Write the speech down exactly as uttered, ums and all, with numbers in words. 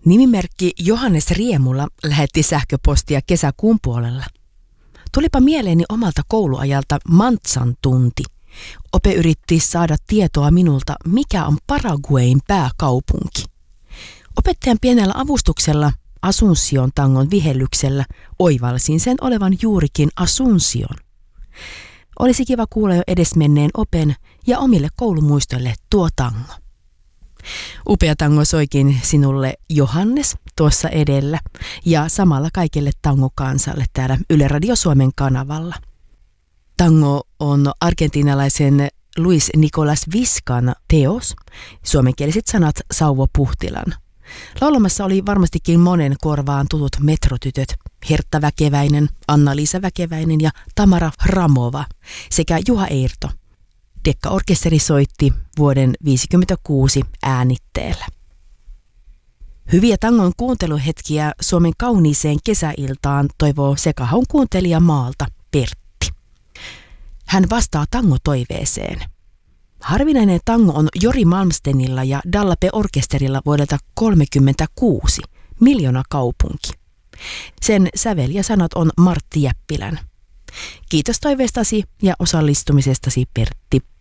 Nimimerkki Johannes Riemula lähetti sähköpostia kesäkuun puolella. Tulipa mieleeni omalta kouluajalta Mantsan tunti. Ope yritti saada tietoa minulta, mikä on Paraguayn pääkaupunki. Opettajan pienellä avustuksella Asunción tangon vihellyksellä oivalsin sen olevan juurikin Asunción. Olisi kiva kuulla jo edesmenneen open ja omille koulumuistoille tuo tango. Upea tango soikin sinulle Johannes tuossa edellä ja samalla kaikille tangokansalle täällä Yle Radio Suomen kanavalla. Tango on argentinalaisen Luis Nicolas Viscan teos, suomenkieliset sanat Sauvo Puhtilan. Laulamassa oli varmastikin monen korvaan tutut metrotytöt, Hertta Väkeväinen, Anna-Liisa Väkeväinen ja Tamara Hramova sekä Juha Eirto. Dekka-orkesteri soitti vuoden viisikymmentäkuusi äänitteellä. Hyviä tangon kuunteluhetkiä Suomen kauniiseen kesäiltaan toivoo Sekahaun kuuntelija maalta Pertti. Hän vastaa tangotoiveeseen. Harvinainen tango on Jori Malmstenilla ja Dallape-orkesterilla vuodelta tuhatyhdeksänsataakolmekymmentäkuusi, Miljoona kaupunki. Sen sävel ja sanat on Martti Jäppilän. Kiitos toiveestasi ja osallistumisestasi, Pertti.